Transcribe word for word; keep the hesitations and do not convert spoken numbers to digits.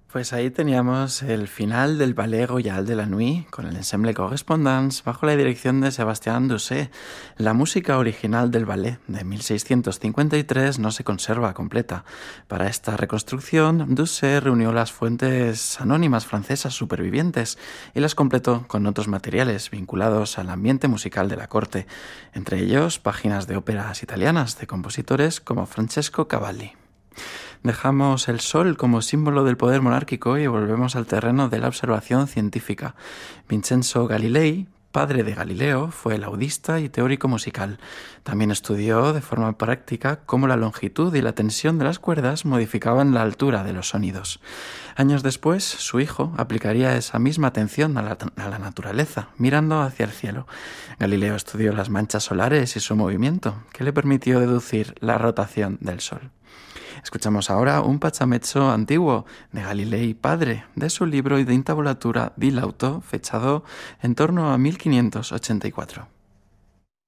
Pues ahí teníamos el final del Ballet Royal de la Nuit con el ensemble Correspondance bajo la dirección de Sébastien Doucet. La música original del ballet de mil seiscientos cincuenta y tres no se conserva completa. Para esta reconstrucción, Doucet reunió las fuentes anónimas francesas supervivientes y las completó con otros materiales vinculados al ambiente musical de la corte, entre ellos páginas de óperas italianas de compositores como Francesco Cavalli. Dejamos el sol como símbolo del poder monárquico y volvemos al terreno de la observación científica. Vincenzo Galilei, padre de Galileo, fue laudista y teórico musical. También estudió de forma práctica cómo la longitud y la tensión de las cuerdas modificaban la altura de los sonidos. Años después, su hijo aplicaría esa misma atención a la, a la naturaleza, mirando hacia el cielo. Galileo estudió las manchas solares y su movimiento, que le permitió deducir la rotación del sol. Escuchamos ahora un pachamezzo antiguo de Galilei padre, de su libro de intabulatura di Lauto, fechado en torno a mil quinientos ochenta y cuatro.